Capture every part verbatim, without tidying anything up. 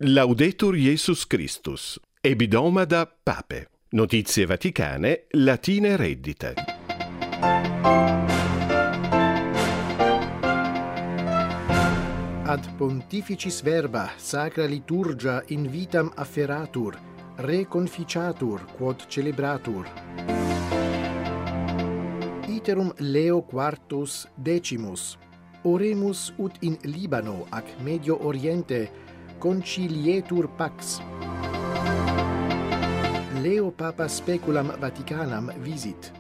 Laudetur Jesus Christus. Ebidomada Pape. Notizie vaticane, latine reddite. Ad pontificis verba sacra liturgia in vitam afferatur, reconficiatur quod celebratur. Iterum Leo quartus decimus. Oremus ut in Libano ac Medio Oriente concilietur pax. Leo Papa speculam Vaticanam visit.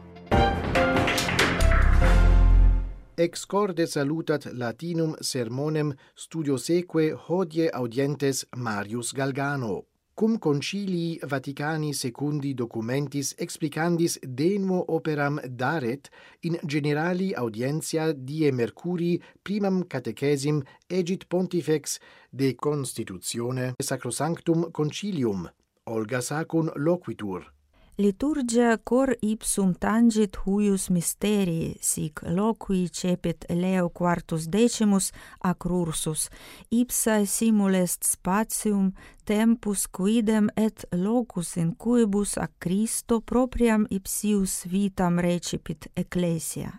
Ex corde salutat Latinum sermonem studioseque hodie audientes Marius Galgano. Cum concilii Vaticani secundi documentis explicandis de nuo operam daret in generali audientia die Mercuri primam catechesim egit pontifex de constitutione sacrosanctum concilium, Olga Sacun loquitur. Liturgia cor ipsum tangit huius mysterii, sic loqui cepit Leo quartus decimus ac rursus, ipsa simul est spatium, tempus quidem et locus in cuibus ac Christo propriam ipsius vitam recipit ecclesia.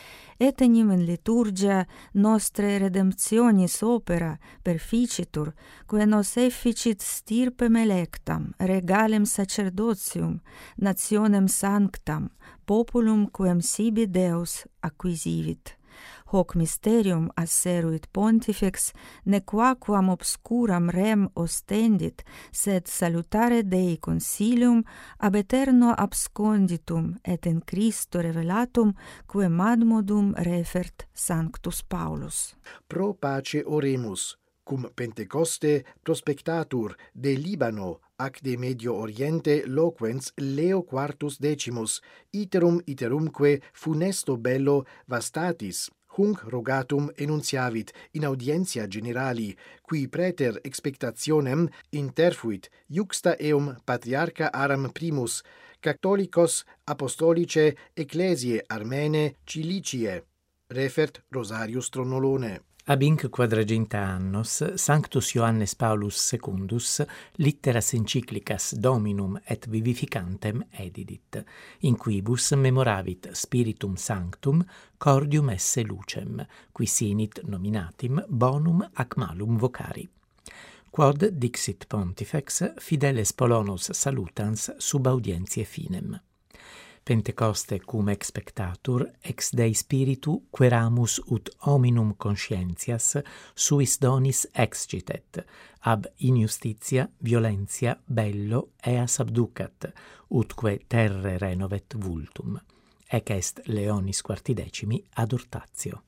Et enim in liturgia nostre redemptionis opera perficitur, quae nos efficit stirpem electam, regalem sacerdotium, nationem sanctam, populum quem sibi Deus acquisivit. Hoc mysterium asseruit pontifex, nequaquam obscuram rem ostendit, sed salutare Dei consilium ab eterno absconditum et in Christo revelatum, quem admodum refert Sanctus Paulus. Pro pace oremus, cum Pentecoste prospectatur de Libano ac de Medio Oriente loquens Leo quartus decimus, iterum iterumque funesto bello vastatis, hunc rogatum enunciavit in audientia generali, qui praeter expectationem interfuit iuxta eum patriarcha Aram primus, catholicos apostolice ecclesiae armene cilicie, refert Rosarius Tronnolone. Ab inc quadraginta annos, Sanctus Ioannes Paulus secundus litteras encyclicas Dominum et Vivificantem edidit, in quibus memoravit Spiritum Sanctum cordium esse lucem, qui sinit nominatim bonum ac malum vocari. Quod dixit pontifex fideles Polonus salutans sub audientiae finem. Pentecoste cum expectatur, ex Dei Spiritu queramus ut hominum conscientias suis donis excitet, ab injustitia, violentia, bello eas abducat, utque terre renovet vultum. Ec est Leonis quartidecimi ad Urtatio.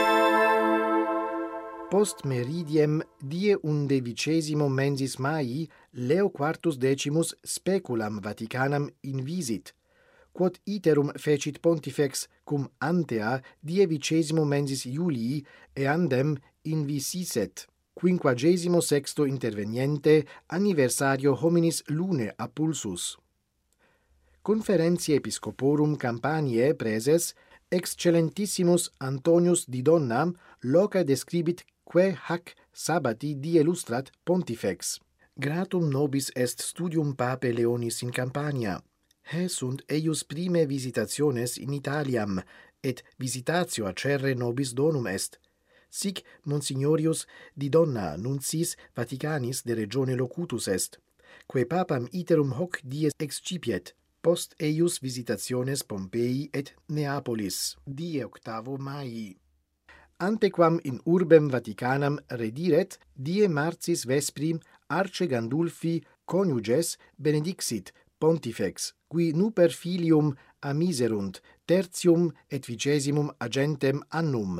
Post meridiem die undevicesimo mensis Mai, Leo quartus decimus speculam Vaticanam invisit, quod iterum fecit pontifex cum antea die vicesimo mensis Iulii eandem invisisset, quinquagesimo sexto interveniente anniversario hominis lune appulsus. Conferentiae Episcoporum Campaniae preses, excelentissimus Antonius di Donna loca describit quae hac sabbati die lustrat pontifex. Gratum nobis est studium Pape Leonis in Campania. He sunt eius prime visitationes in Italiam, et visitatio acerre nobis donum est. Sic Monsignorius di Donna nuncis Vaticanis de regione locutus est, quae papam iterum hoc dies excipiet, post eius visitationes Pompeii et Neapolis, die octavo Mai. Antequam in urbem Vaticanam rediret, die marcis vesprim Arce Gandulfi coniuges benedixit pontifex, qui nuper filium amiserunt tertium et vicesimum agentem annum.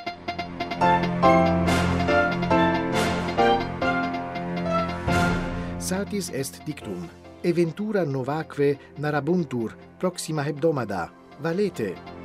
Satis est dictum, eventura novaque narabuntur proxima hebdomada, valete.